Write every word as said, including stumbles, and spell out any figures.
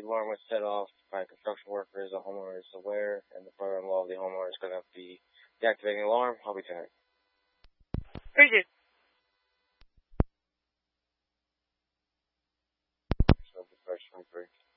the alarm was set off by construction workers. The homeowner is aware, and the brother-in-law of the homeowner is going to be deactivating the alarm. I'll be ten. Appreciate it. So, the first twenty-three.